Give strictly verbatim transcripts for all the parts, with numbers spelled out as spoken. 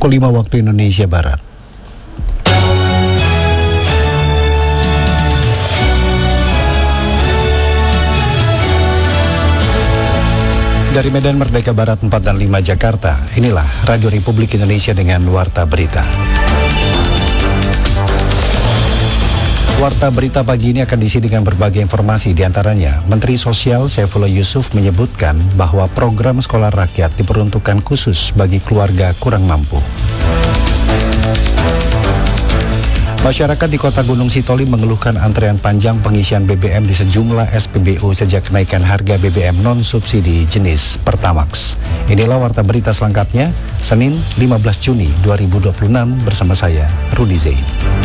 pukul lima waktu Indonesia Barat. Dari Medan Merdeka Barat empat dan lima Jakarta, inilah Radio Republik Indonesia dengan Warta Berita. Warta Berita pagi ini akan diisi dengan berbagai informasi, diantaranya Menteri Sosial Saifullah Yusuf menyebutkan bahwa program sekolah rakyat diperuntukkan khusus bagi keluarga kurang mampu. Masyarakat di Kota Gunung Sitoli mengeluhkan antrean panjang pengisian B B M di sejumlah S P B U sejak kenaikan harga B B M non-subsidi jenis Pertamax. Inilah Warta Berita selengkapnya, Senin lima belas Juni dua ribu dua puluh enam bersama saya, Rudi Zain.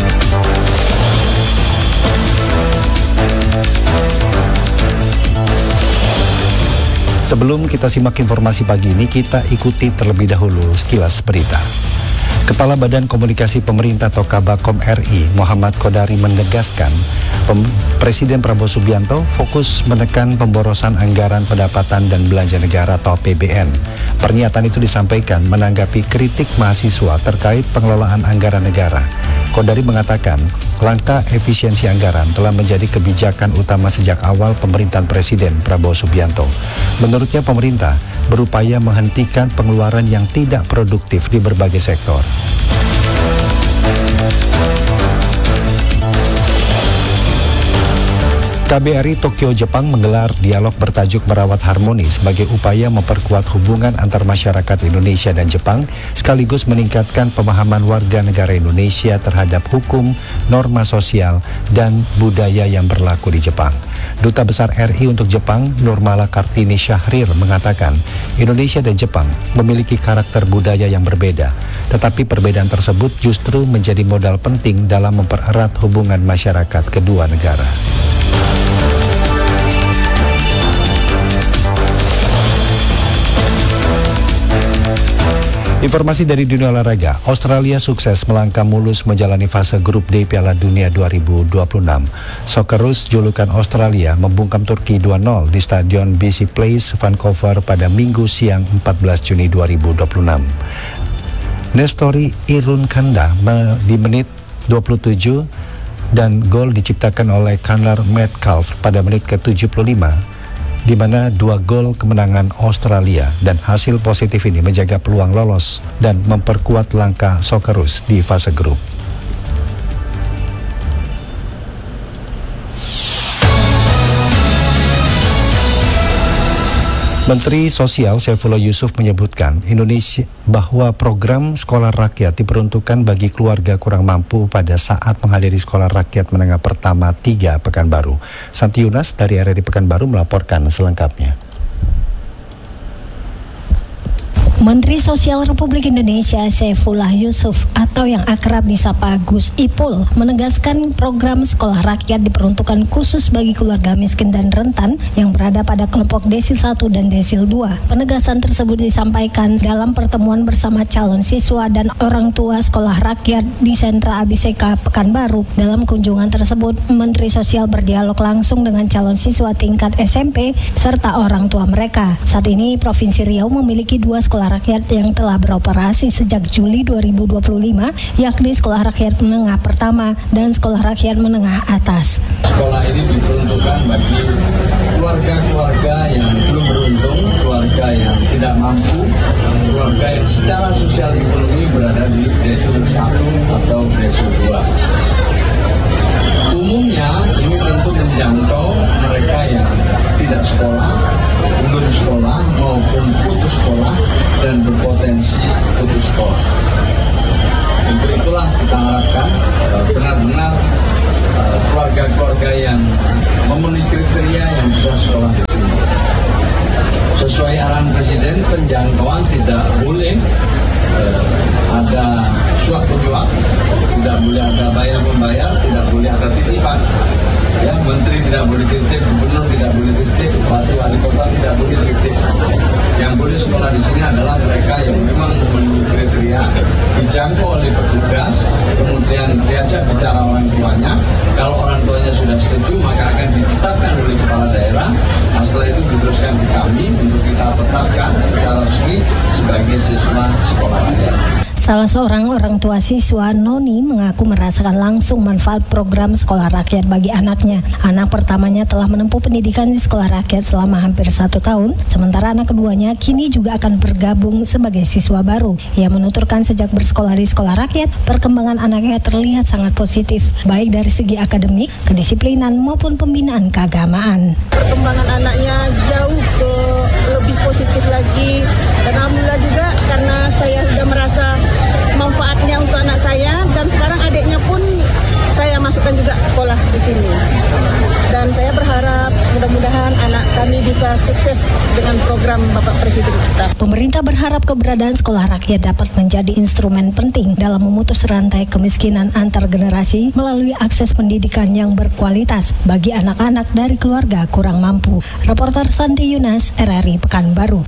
Sebelum kita simak informasi pagi ini, kita ikuti terlebih dahulu sekilas berita. Kepala Badan Komunikasi Pemerintah atau Kabakom R I, Muhammad Kodari menegaskan, Pem- Presiden Prabowo Subianto fokus menekan pemborosan anggaran pendapatan dan belanja negara atau A P B N. Pernyataan itu disampaikan menanggapi kritik mahasiswa terkait pengelolaan anggaran negara. Kodari mengatakan, langkah efisiensi anggaran telah menjadi kebijakan utama sejak awal pemerintahan Presiden Prabowo Subianto. Menurutnya pemerintah berupaya menghentikan pengeluaran yang tidak produktif di berbagai sektor. K B R I Tokyo, Jepang menggelar dialog bertajuk Merawat Harmoni sebagai upaya memperkuat hubungan antar masyarakat Indonesia dan Jepang sekaligus meningkatkan pemahaman warga negara Indonesia terhadap hukum, norma sosial, dan budaya yang berlaku di Jepang. Duta Besar R I untuk Jepang, Nurmala Kartini Syahrir, mengatakan Indonesia dan Jepang memiliki karakter budaya yang berbeda, tetapi perbedaan tersebut justru menjadi modal penting dalam mempererat hubungan masyarakat kedua negara. Informasi dari dunia olahraga, Australia sukses melangkah mulus menjalani fase grup D Piala Dunia dua ribu dua puluh enam. Socceroos julukan Australia membungkam Turki dua nol di Stadion B C Place, Vancouver pada Minggu siang empat belas Juni dua ribu dua puluh enam. Nestori Irunkanda di menit dua puluh tujuh dan gol diciptakan oleh Connor Metcalf pada menit ke tujuh puluh lima. Di mana dua gol kemenangan Australia, dan hasil positif ini menjaga peluang lolos dan memperkuat langkah Socceroos di fase grup. Menteri Sosial Saifullah Yusuf menyebutkan Indonesia bahwa program sekolah rakyat diperuntukkan bagi keluarga kurang mampu pada saat menghadiri sekolah rakyat menengah pertama tiga Pekanbaru. Santi Yunas dari R R I Pekanbaru melaporkan selengkapnya. Menteri Sosial Republik Indonesia Saifullah Yusuf atau yang akrab disapa Gus Ipul menegaskan program sekolah rakyat diperuntukkan khusus bagi keluarga miskin dan rentan yang berada pada kelompok desil satu dan desil dua. Penegasan tersebut disampaikan dalam pertemuan bersama calon siswa dan orang tua sekolah rakyat di Sentra Abiseka Pekanbaru. Dalam kunjungan tersebut, Menteri Sosial berdialog langsung dengan calon siswa tingkat S M P serta orang tua mereka. Saat ini Provinsi Riau memiliki dua sekolah rakyat yang telah beroperasi sejak Juli dua ribu dua puluh lima, yakni Sekolah Rakyat Menengah Pertama dan Sekolah Rakyat Menengah Atas. Sekolah ini diperuntukkan bagi keluarga-keluarga yang belum beruntung, keluarga yang tidak mampu, keluarga yang secara sosial ekonomi berada di desil satu atau desil dua. Umumnya ini tentu menjangkau mereka yang tidak sekolah, belum sekolah maupun putus sekolah dan berpotensi putus sekolah. Untuk itulah kita harapkan uh, benar-benar uh, keluarga-keluarga yang memenuhi kriteria yang bisa sekolah di sini. Sesuai arahan Presiden, penjangkauan tidak boleh uh, ada suap menyuap, tidak boleh ada bayar membayar, tidak boleh ada titipan. Ya, menteri tidak boleh titip, gubernur tidak boleh titip, bupati, wali kota tidak boleh titip. Yang boleh sekolah di sini adalah mereka yang memang memenuhi kriteria, dijangkau oleh petugas, kemudian diajak bicara orang tuanya. Kalau orang tuanya sudah setuju, maka akan ditetapkan oleh kepala daerah. Nah, setelah itu diteruskan ke kami untuk kita tetapkan secara resmi sebagai siswa sekolah rakyat. Salah seorang orang tua siswa, Noni, mengaku merasakan langsung manfaat program sekolah rakyat bagi anaknya. Anak pertamanya telah menempuh pendidikan di sekolah rakyat selama hampir satu tahun, sementara anak keduanya kini juga akan bergabung sebagai siswa baru. Ia menuturkan sejak bersekolah di sekolah rakyat, perkembangan anaknya terlihat sangat positif, baik dari segi akademik, kedisiplinan maupun pembinaan keagamaan. Perkembangan anaknya jauh ke lebih positif lagi, dan alhamdulillah juga karena saya sudah merasa manfaatnya untuk anak saya, dan sekarang adiknya pun saya masukkan juga sekolah di sini. Dan saya berharap mudah-mudahan anak kami bisa sukses dengan program Bapak Presiden kita. Pemerintah berharap keberadaan sekolah rakyat dapat menjadi instrumen penting dalam memutus rantai kemiskinan antar generasi melalui akses pendidikan yang berkualitas bagi anak-anak dari keluarga kurang mampu. Reporter Santi Yunas, R R I Pekanbaru.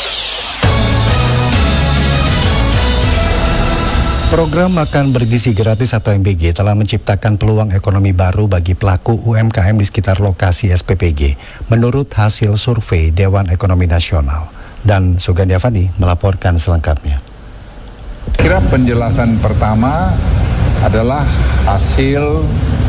Program Makan Bergizi Gratis atau M B G telah menciptakan peluang ekonomi baru bagi pelaku U M K M di sekitar lokasi S P P G, menurut hasil survei Dewan Ekonomi Nasional. Dan Sugandi Avandi melaporkan selengkapnya. Kira penjelasan pertama adalah hasil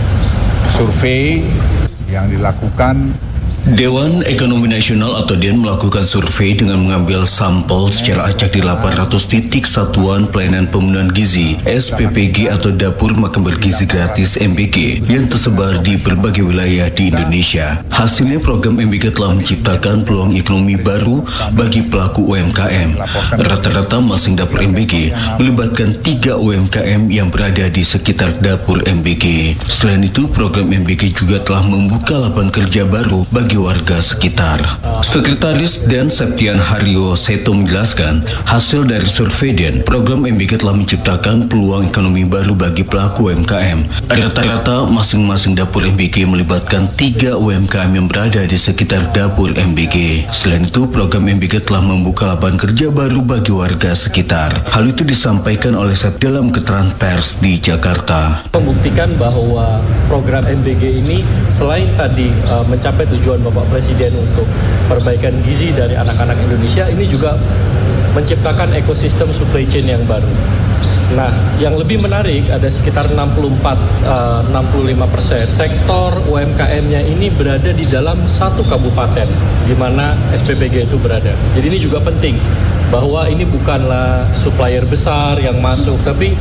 survei yang dilakukan Dewan Ekonomi Nasional atau D E N melakukan survei dengan mengambil sampel secara acak di delapan ratus titik satuan pelayanan pemenuhan gizi S P P G atau Dapur Makan Bergizi Gratis M B G yang tersebar di berbagai wilayah di Indonesia. Hasilnya program M B G telah menciptakan peluang ekonomi baru bagi pelaku U M K M. Rata-rata masing dapur M B G melibatkan tiga U M K M yang berada di sekitar dapur M B G. Selain itu, program M B G juga telah membuka lapangan kerja baru bagi warga sekitar. Sekretaris D E N Septian Haryo Seto menjelaskan, hasil dari survei D E N, program M B G telah menciptakan peluang ekonomi baru bagi pelaku U M K M. Rata-rata masing-masing dapur M B G melibatkan tiga U M K M yang berada di sekitar dapur M B G. Selain itu, program M B G telah membuka lapangan kerja baru bagi warga sekitar. Hal itu disampaikan oleh Sep dalam keterangan pers di Jakarta. Membuktikan bahwa program M B G ini selain tadi uh, mencapai tujuan Bapak Presiden untuk perbaikan gizi dari anak-anak Indonesia, ini juga menciptakan ekosistem supply chain yang baru. Nah, yang lebih menarik ada sekitar enam puluh empat sampai enam puluh lima persen sektor U M K M-nya ini berada di dalam satu kabupaten di mana S P P G itu berada. Jadi ini juga penting bahwa ini bukanlah supplier besar yang masuk, tapi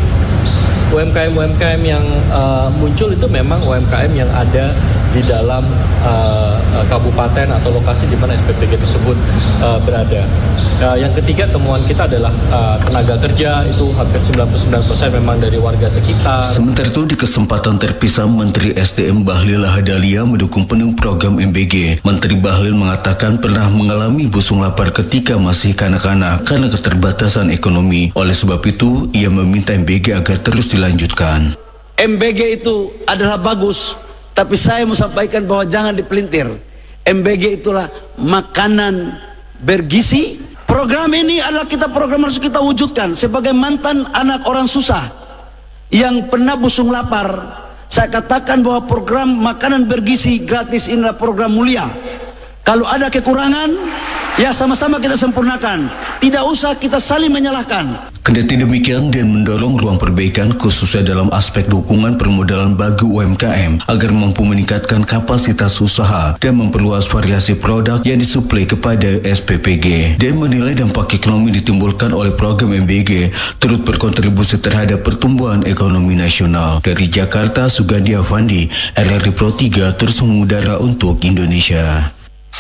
U M K M-U M K M yang uh, muncul itu memang U M K M yang ada di dalam uh, uh, kabupaten atau lokasi di mana S P P G tersebut uh, berada. Uh, yang ketiga, temuan kita adalah uh, tenaga kerja itu hampir sembilan puluh sembilan persen memang dari warga sekitar. Sementara itu, di kesempatan terpisah, Menteri S D M Bahlil Lahadalia mendukung penuh program M B G. Menteri Bahlil mengatakan pernah mengalami busung lapar ketika masih kanak-kanak karena keterbatasan ekonomi. Oleh sebab itu, ia meminta M B G agar terus dilanjutkan. M B G itu adalah bagus, tapi saya mau sampaikan bahwa jangan dipelintir. M B G itulah makanan bergizi. Program ini adalah kita program harus kita wujudkan. Sebagai mantan anak orang susah yang pernah busung lapar, saya katakan bahwa program makanan bergizi gratis ini adalah program mulia. Kalau ada kekurangan, ya sama-sama kita sempurnakan. Tidak usah kita saling menyalahkan. Kendati demikian, D E N mendorong ruang perbaikan khususnya dalam aspek dukungan permodalan bagi U M K M agar mampu meningkatkan kapasitas usaha dan memperluas variasi produk yang disuplai kepada S P P G. D E N menilai dampak ekonomi ditimbulkan oleh program M B G turut berkontribusi terhadap pertumbuhan ekonomi nasional. Dari Jakarta, Sugandi Avandi, R R I Pro tiga terus mengudara untuk Indonesia.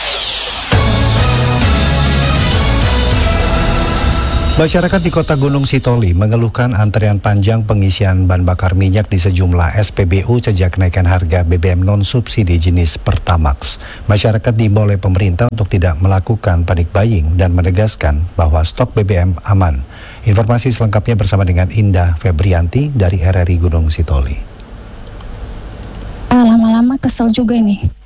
Masyarakat di kota Gunung Sitoli mengeluhkan antrean panjang pengisian bahan bakar minyak di sejumlah S P B U sejak kenaikan harga B B M non-subsidi jenis Pertamax. Masyarakat diimbau oleh pemerintah untuk tidak melakukan panic buying dan menegaskan bahwa stok B B M aman. Informasi selengkapnya bersama dengan Indah Febrianti dari R R I Gunung Sitoli. Lama-lama kesel juga ini.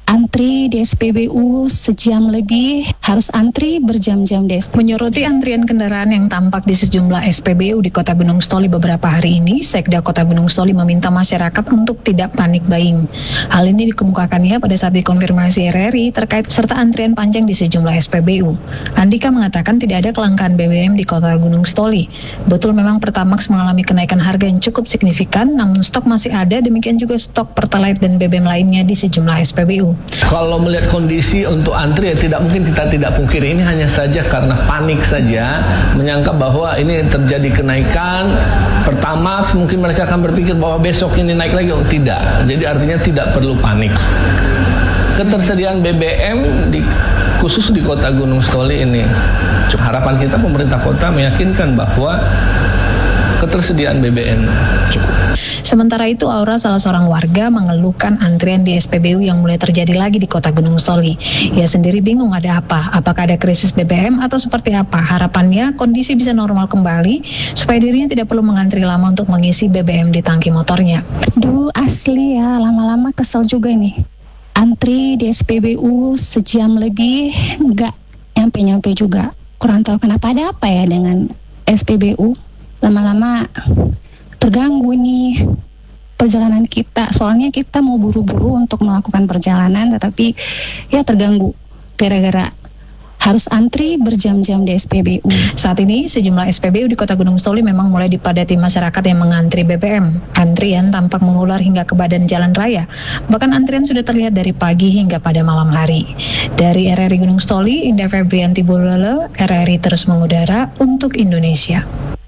antri di S P B U sejam lebih, harus antri berjam-jam di S P B U. Menyoroti antrian kendaraan yang tampak di sejumlah S P B U di Kota Gunung Stoli beberapa hari ini, Sekda Kota Gunung Stoli meminta masyarakat untuk tidak panik buying. Hal ini dikemukakannya pada saat dikonfirmasi R R I terkait serta antrian panjang di sejumlah S P B U. Andika mengatakan tidak ada kelangkaan B B M di Kota Gunung Stoli. Betul memang Pertamax mengalami kenaikan harga yang cukup signifikan, namun stok masih ada, demikian juga stok Pertalite dan B B M lainnya di sejumlah S P B U. Kalau melihat kondisi untuk antri, ya tidak mungkin kita tidak pungkiri, ini hanya saja karena panik saja, menyangka bahwa ini terjadi kenaikan Pertamax, mungkin mereka akan berpikir bahwa besok ini naik lagi. Oh, tidak, jadi artinya tidak perlu panik. Ketersediaan B B M di, khusus di Kota Gunung Stoli ini, harapan kita pemerintah kota meyakinkan bahwa ketersediaan B B M cukup. Sementara itu, Aura, salah seorang warga, mengeluhkan antrian di S P B U yang mulai terjadi lagi di Kota Gunung Stoli. Ia sendiri bingung ada apa, apakah ada krisis B B M atau seperti apa. Harapannya kondisi bisa normal kembali supaya dirinya tidak perlu mengantri lama untuk mengisi B B M di tangki motornya. Duh, asli ya, lama-lama kesel juga nih. Antri di S P B U sejam lebih, nggak nyampe-nyampe juga. Kurang tahu kenapa, ada apa ya dengan S P B U. Lama-lama terganggu nih perjalanan kita, soalnya kita mau buru-buru untuk melakukan perjalanan, tetapi ya terganggu gara-gara harus antri berjam-jam di S P B U. Saat ini sejumlah S P B U di Kota Gunung Stoli memang mulai dipadati masyarakat yang mengantri B B M. Antrian tampak mengular hingga ke badan jalan raya. Bahkan antrian sudah terlihat dari pagi hingga pada malam hari. Dari R R I Gunung Stoli, Indah Febrianti Bulele, R R I terus mengudara untuk Indonesia.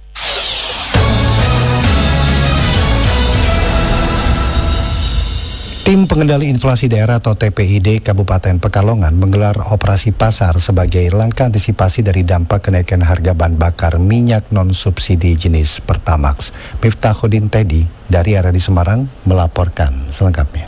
Tim Pengendali Inflasi Daerah atau T P I D Kabupaten Pekalongan menggelar operasi pasar sebagai langkah antisipasi dari dampak kenaikan harga bahan bakar minyak non-subsidi jenis Pertamax. Miftahudin Teddy dari R R I Semarang melaporkan selengkapnya.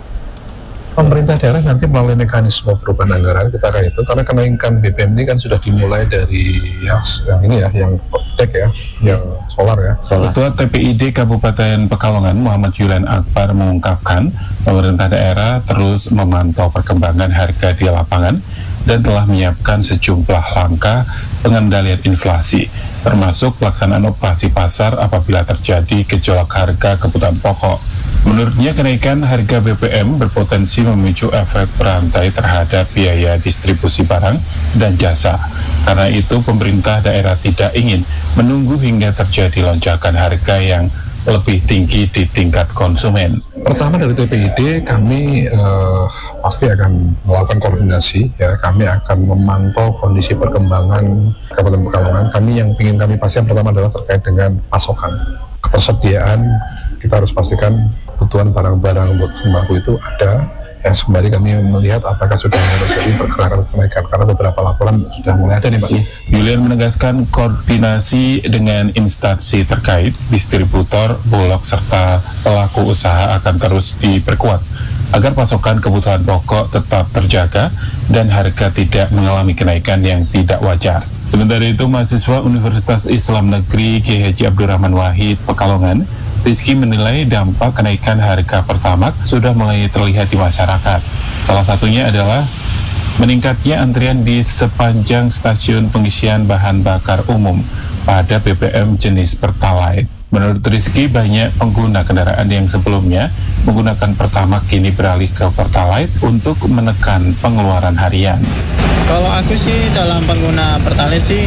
Pemerintah daerah nanti melalui mekanisme perubahan anggaran kita akan itu, karena kenaikan B B M ini kan sudah dimulai dari ya, yang ini ya, yang dek ya, yang solar ya. Ketua T P I D Kabupaten Pekalongan Muhammad Yulan Akbar mengungkapkan pemerintah daerah terus memantau perkembangan harga di lapangan dan telah menyiapkan sejumlah langkah pengendalian inflasi, termasuk pelaksanaan operasi pasar apabila terjadi gejolak harga kebutuhan pokok. Menurutnya, kenaikan harga B B M berpotensi memicu efek berantai terhadap biaya distribusi barang dan jasa. Karena itu, pemerintah daerah tidak ingin menunggu hingga terjadi lonjakan harga yang lebih tinggi di tingkat konsumen. Pertama, dari T P I D kami uh, pasti akan melakukan koordinasi ya. Kami akan memantau kondisi perkembangan Kabupaten Pekalongan. Kami yang ingin kami pastikan pertama adalah terkait dengan pasokan, ketersediaan. Kita harus pastikan kebutuhan barang-barang untuk sembako itu ada. Ya, sembari kami melihat apakah sudah terjadi pergerakan kenaikan, karena beberapa laporan sudah mulai ada nih Pak. Yulian menegaskan koordinasi dengan instansi terkait, distributor, bulog, serta pelaku usaha akan terus diperkuat agar pasokan kebutuhan pokok tetap terjaga dan harga tidak mengalami kenaikan yang tidak wajar. Sementara itu, mahasiswa Universitas Islam Negeri Kiai Haji Abdurrahman Wahid Pekalongan, Rizky, menilai dampak kenaikan harga Pertamax sudah mulai terlihat di masyarakat. Salah satunya adalah meningkatnya antrian di sepanjang stasiun pengisian bahan bakar umum pada B B M jenis Pertalite. Menurut Rizky, banyak pengguna kendaraan yang sebelumnya menggunakan Pertamax kini beralih ke Pertalite untuk menekan pengeluaran harian. Kalau aku sih dalam pengguna Pertalite sih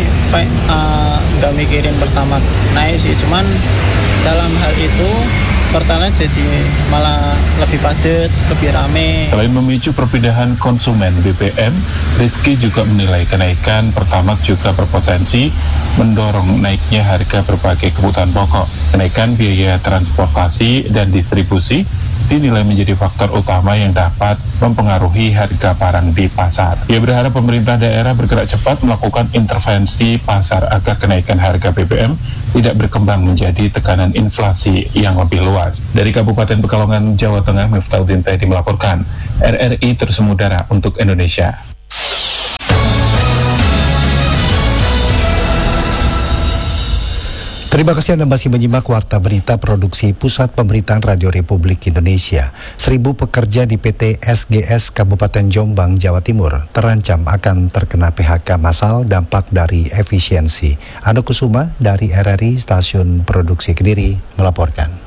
uh, nggak mikirin Pertamax naik sih, cuman dalam hal itu Pertalite jadi malah lebih padat, lebih rame. Selain memicu perpindahan konsumen B B M, Rizky juga menilai kenaikan Pertamax juga berpotensi mendorong naiknya harga berbagai kebutuhan pokok. Kenaikan biaya transportasi dan distribusi dinilai menjadi faktor utama yang dapat mempengaruhi harga barang di pasar. Ia berharap pemerintah daerah bergerak cepat melakukan intervensi pasar agar kenaikan harga B B M tidak berkembang menjadi tekanan inflasi yang lebih luas. Dari Kabupaten Pekalongan, Jawa Tengah, Miftahudin Teddy melaporkan. R R I terus mengudara untuk Indonesia. Terima kasih Anda masih menyimak Warta Berita Produksi Pusat Pemberitaan Radio Republik Indonesia. Seribu pekerja di P T S G S Kabupaten Jombang, Jawa Timur terancam akan terkena P H K massal dampak dari efisiensi. Ando Kusuma dari R R I Stasiun Produksi Kediri melaporkan.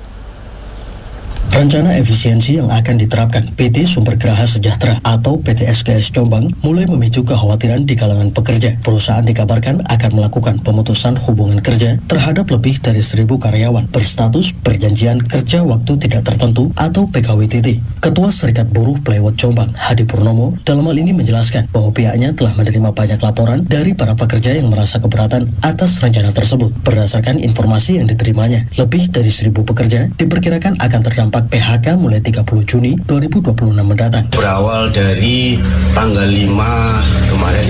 Rencana efisiensi yang akan diterapkan P T Sumber Geraha Sejahtera atau P T S G S Jombang mulai memicu kekhawatiran di kalangan pekerja. Perusahaan dikabarkan akan melakukan pemutusan hubungan kerja terhadap lebih dari seribu karyawan berstatus perjanjian kerja waktu tidak tertentu atau P K W T T. Ketua Serikat Buruh Plywood Jombang, Hadi Purnomo, dalam hal ini menjelaskan bahwa pihaknya telah menerima banyak laporan dari para pekerja yang merasa keberatan atas rencana tersebut. Berdasarkan informasi yang diterimanya, lebih dari seribu pekerja diperkirakan akan terdampak P H K mulai tiga puluh Juni dua ribu dua puluh enam mendatang. Berawal dari tanggal lima kemarin,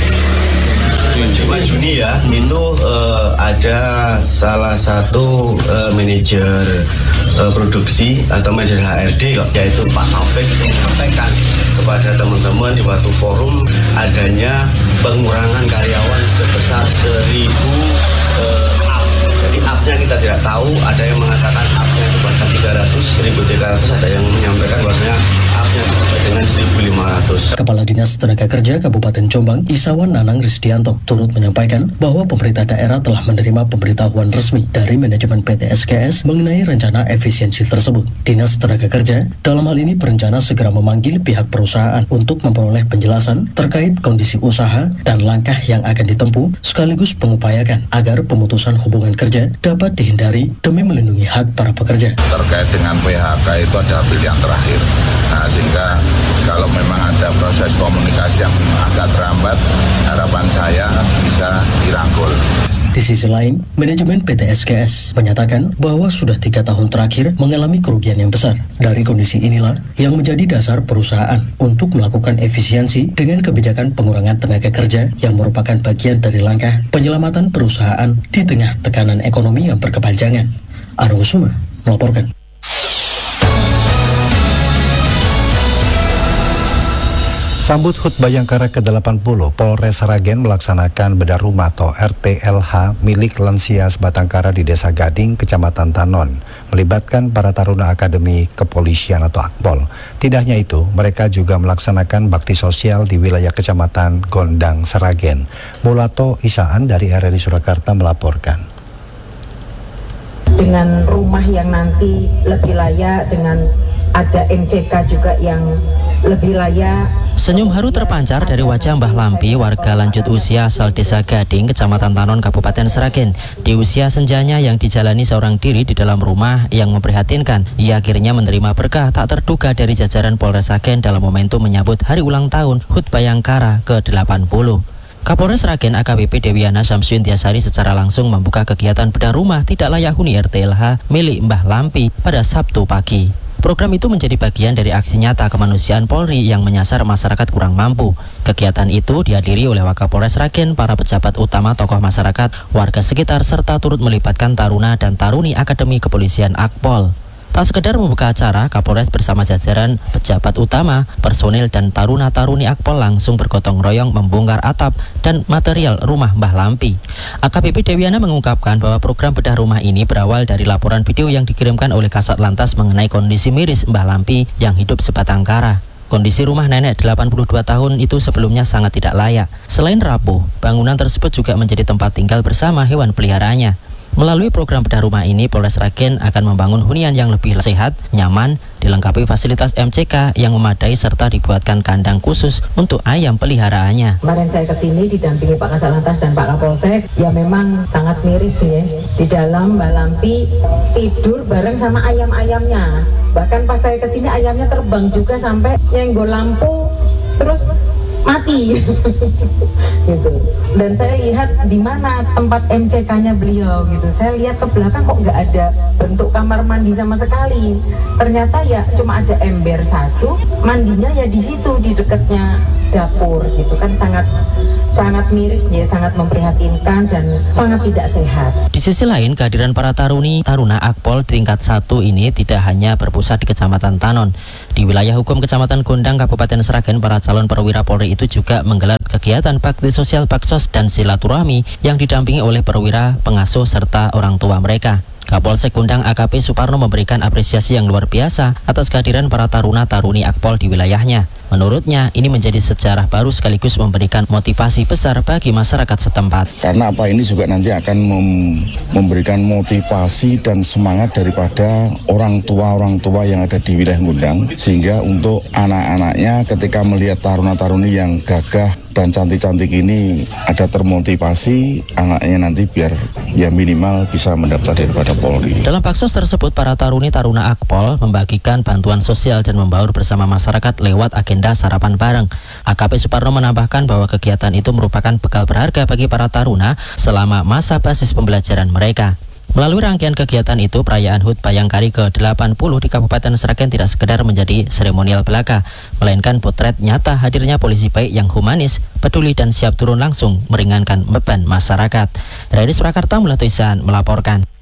lima Juni ya, itu uh, ada salah satu uh, manajer uh, produksi atau manajer H R D yaitu Pak Taufik menyampaikan kepada teman-teman di waktu forum adanya pengurangan karyawan sebesar seribu uh, Jadi up-nya kita tidak tahu, ada yang mengatakan up-nya itu bahkan tiga ratus, seribu tiga ratus, ada yang menyampaikan bahwasanya up-nya sampai dengan seribu lima ratus. Kepala Dinas Tenaga Kerja Kabupaten Jombang, Isawan Nanang Risdianto, turut menyampaikan bahwa pemerintah daerah telah menerima pemberitahuan resmi dari manajemen P T S G S mengenai rencana efisiensi tersebut. Dinas Tenaga Kerja dalam hal ini berencana segera memanggil pihak perusahaan untuk memperoleh penjelasan terkait kondisi usaha dan langkah yang akan ditempuh, sekaligus mengupayakan agar pemutusan hubungan kerja dapat dihindari demi melindungi hak para pekerja. Terkait dengan P H K itu ada pilihan terakhir. Nah, sehingga kalau memang ada proses komunikasi yang agak terhambat, harapan saya bisa dirangkul. Di sisi lain, manajemen P T S G S menyatakan bahwa sudah tiga tahun terakhir mengalami kerugian yang besar. Dari kondisi inilah yang menjadi dasar perusahaan untuk melakukan efisiensi dengan kebijakan pengurangan tenaga kerja yang merupakan bagian dari langkah penyelamatan perusahaan di tengah tekanan ekonomi yang berkepanjangan. Ando Kusuma melaporkan. Sambut H U T Bayangkara ke delapan puluh, Polres Sragen melaksanakan bedah rumah atau R T L H milik lansia Sebatangkara di Desa Gading, Kecamatan Tanon, melibatkan para taruna Akademi Kepolisian atau Akpol. Tidak hanya itu, mereka juga melaksanakan bakti sosial di wilayah Kecamatan Gondang, Sragen. Mulato Isaan dari R R I Surakarta melaporkan. Dengan rumah yang nanti lebih layak, dengan ada M C K juga yang lebih layak. Senyum haru terpancar dari wajah Mbah Lampi, warga lanjut usia asal Desa Gading, Kecamatan Tanon, Kabupaten Sragen. Di usia senjanya yang dijalani seorang diri di dalam rumah yang memprihatinkan, ia akhirnya menerima berkah tak terduga dari jajaran Polres Sragen dalam momentum menyambut hari ulang tahun H U T Bayangkara ke delapan puluh. Kapolres Sragen A K B P Dewiana Samsudin Tiasari secara langsung membuka kegiatan bedah rumah tidak layak huni R T L H milik Mbah Lampi pada Sabtu pagi. Program itu menjadi bagian dari aksi nyata kemanusiaan Polri yang menyasar masyarakat kurang mampu. Kegiatan itu dihadiri oleh Wakapolres Sragen, para pejabat utama, tokoh masyarakat, warga sekitar, serta turut melibatkan taruna dan taruni Akademi Kepolisian Akpol. Tak sekedar membuka acara, Kapolres bersama jajaran pejabat utama, personil dan taruna-taruni Akpol langsung bergotong royong membongkar atap dan material rumah Mbah Lampi. A K B P Dewiana mengungkapkan bahwa program bedah rumah ini berawal dari laporan video yang dikirimkan oleh Kasat Lantas mengenai kondisi miris Mbah Lampi yang hidup sebatangkara. Kondisi rumah nenek delapan puluh dua tahun itu sebelumnya sangat tidak layak. Selain rapuh, bangunan tersebut juga menjadi tempat tinggal bersama hewan peliharaannya. Melalui program bedah rumah ini, Polres Sragen akan membangun hunian yang lebih sehat, nyaman, dilengkapi fasilitas M C K yang memadai serta dibuatkan kandang khusus untuk ayam peliharaannya. Kemarin saya kesini didampingi Pak Kasat Lantas dan Pak Kapolsek, ya memang sangat miris ya. Di dalam Mbak Lampi tidur bareng sama ayam-ayamnya. Bahkan pas saya kesini ayamnya terbang juga sampai nyenggol lampu, terus mati gitu. Dan saya lihat di mana tempat M C K-nya beliau gitu. Saya lihat ke belakang kok nggak ada bentuk kamar mandi sama sekali. Ternyata ya cuma ada ember satu, mandinya ya di situ di dekatnya dapur gitu kan, sangat sangat miris ya, sangat memprihatinkan dan sangat tidak sehat. Di sisi lain, kehadiran para taruni taruna Akpol tingkat satu ini tidak hanya berpusat di Kecamatan Tanon. Di wilayah hukum Kecamatan Gondang, Kabupaten Sragen, para calon perwira Polri itu juga menggelar kegiatan bakti sosial baksos dan silaturahmi yang didampingi oleh perwira, pengasuh, serta orang tua mereka. Kapolsek Gondang A K P Suparno memberikan apresiasi yang luar biasa atas kehadiran para taruna-taruni Akpol di wilayahnya. Menurutnya, ini menjadi sejarah baru sekaligus memberikan motivasi besar bagi masyarakat setempat. Karena apa, ini juga nanti akan mem- memberikan motivasi dan semangat daripada orang tua-orang tua yang ada di wilayah Gondang, sehingga untuk anak-anaknya ketika melihat taruna-taruni yang gagah dan cantik-cantik ini ada termotivasi, anaknya nanti biar ya minimal bisa mendaftar daripada Polri. Dalam baksos tersebut, para taruni-taruna Akpol membagikan bantuan sosial dan membaur bersama masyarakat lewat agenda sarapan bareng. A K P Suparno menambahkan bahwa kegiatan itu merupakan bekal berharga bagi para taruna selama masa basis pembelajaran mereka. Melalui rangkaian kegiatan itu, perayaan H U T Bayangkari ke delapan puluh di Kabupaten Sragen tidak sekedar menjadi seremonial belaka, melainkan potret nyata hadirnya polisi baik yang humanis, peduli dan siap turun langsung meringankan beban masyarakat. Dari Surakarta, Mulatuisan melaporkan.